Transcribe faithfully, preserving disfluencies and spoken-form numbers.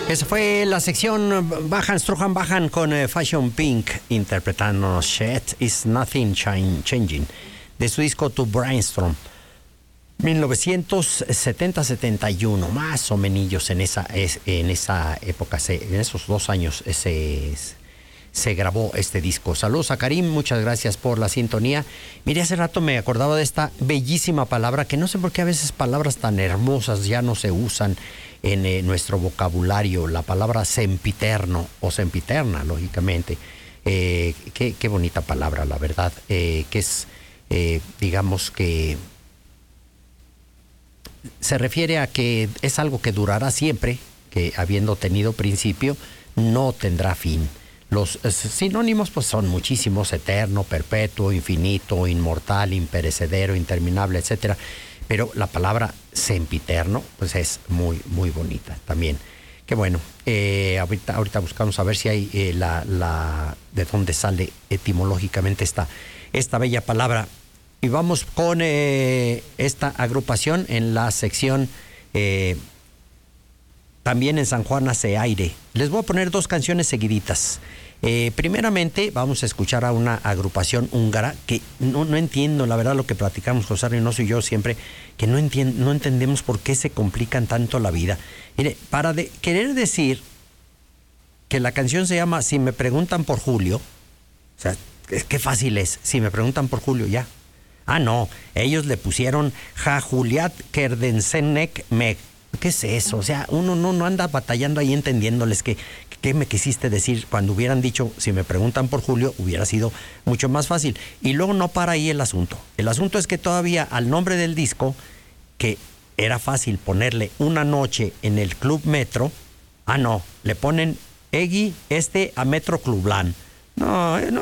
Esa fue la sección Bajan, Strohan Bajan con eh, Fashion Pink interpretando Shit Is Nothing Changing de su disco To Brainstorm mil novecientos setenta setenta y uno, más o menos en esa, es, en esa época, se, en esos dos años se, se grabó este disco. Saludos a Karim, muchas gracias por la sintonía. Mire, hace rato me acordaba de esta bellísima palabra, que no sé por qué a veces palabras tan hermosas ya no se usan en eh, nuestro vocabulario, la palabra sempiterno o sempiterna, lógicamente. Eh, qué, qué bonita palabra, la verdad, eh, que es, eh, digamos que se refiere a que es algo que durará siempre, que habiendo tenido principio, no tendrá fin. Los eh, sinónimos pues son muchísimos: eterno, perpetuo, infinito, inmortal, imperecedero, interminable, etcétera. Pero la palabra sempiterno pues es muy, muy bonita también. Qué bueno. Eh, ahorita, ahorita buscamos a ver si hay eh, la, la de dónde sale etimológicamente esta, esta bella palabra. Y vamos con eh, esta agrupación en la sección eh, también en San Juan hace aire. Les voy a poner dos canciones seguiditas. Eh, primeramente vamos a escuchar a una agrupación húngara que no, no entiendo, la verdad, lo que platicamos José Reynoso y yo siempre, que no, entien, no entendemos por qué se complican tanto la vida. Mire, para de, querer decir que la canción se llama Si me preguntan por Julio, o sea, qué fácil es, si me preguntan por Julio, ya. Ah, no, ellos le pusieron Ja Juliat Kerdensenek Meg. ¿Qué es eso? O sea, uno no, no anda batallando ahí entendiéndoles que, qué me quisiste decir. Cuando hubieran dicho, si me preguntan por Julio, hubiera sido mucho más fácil. Y luego no para ahí el asunto. El asunto es que todavía al nombre del disco, que era fácil ponerle Una noche en el Club Metro, ah, no, le ponen Egui este a Metro Clublan. No, no.